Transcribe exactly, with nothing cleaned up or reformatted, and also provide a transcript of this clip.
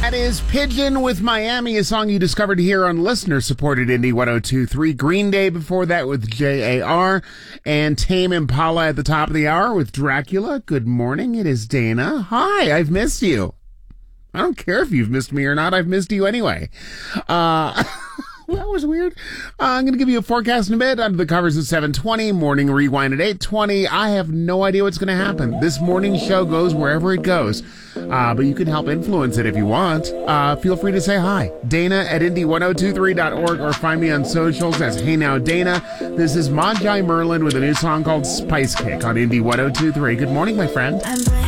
That is Pigeon with Miami, a song you discovered here on listener-supported Indie one oh two point three. Green Day before that with J A R. And Tame Impala at the top of the hour with Dracula. Good morning, it is Dana. Hi, I've missed you. I don't care if you've missed me or not, I've missed you anyway. Uh... That was weird. Uh, I'm going to give you a forecast in a bit. Under the covers at seven twenty, morning rewind at eight twenty. I have no idea what's going to happen. This morning show goes wherever it goes. Uh, but you can help influence it if you want. Uh, feel free to say hi. Dana at indie one oh two point three dot org or find me on socials as Hey Now Dana. This is Magi Merlin with a new song called Spice Kick on Indie one oh two point three. Good morning, my friend.